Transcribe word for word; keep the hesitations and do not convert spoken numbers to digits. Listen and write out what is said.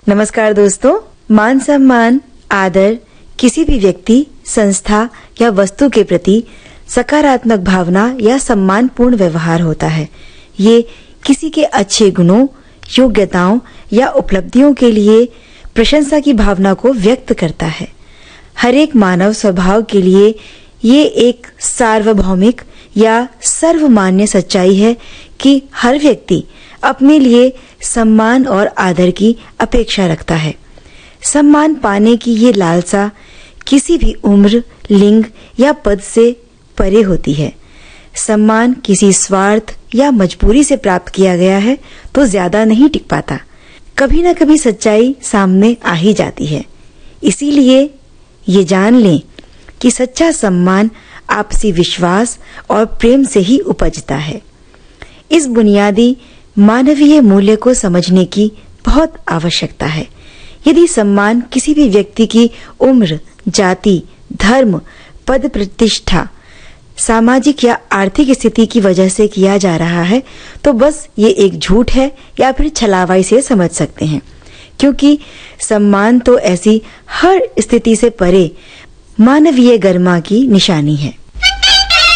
नमस्कार दोस्तों, मान सम्मान, आदर किसी भी व्यक्ति, संस्था या वस्तु के प्रति सकारात्मक भावना या सम्मानपूर्ण व्यवहार होता है। ये किसी के अच्छे गुणों, योग्यताओं या उपलब्धियों के लिए प्रशंसा की भावना को व्यक्त करता है। हर एक मानव स्वभाव के लिए ये एक सार्वभौमिक या सर्वमान्य सच्चाई है कि हर व्यक्ति अपने लिए सम्मान और आदर की अपेक्षा रखता है। सम्मान पाने की ये लालसा किसी भी उम्र, लिंग या पद से परे होती है। सम्मान किसी स्वार्थ या मजबूरी से प्राप्त किया गया है तो ज्यादा नहीं टिक पाता। कभी न कभी सच्चाई सामने आ ही जाती है। इसीलिए ये जान लें कि सच्चा सम्मान आपसी विश्वास और प्रेम से ही उपजता है। इस बुनियादी मानवीय मूल्य को समझने की बहुत आवश्यकता है। यदि सम्मान किसी भी व्यक्ति की उम्र, जाति, धर्म, पद प्रतिष्ठा, सामाजिक या आर्थिक स्थिति की वजह से किया जा रहा है तो बस ये एक झूठ है या फिर छलावाई से समझ सकते हैं, क्योंकि सम्मान तो ऐसी हर स्थिति से परे मानवीय गरिमा की निशानी है।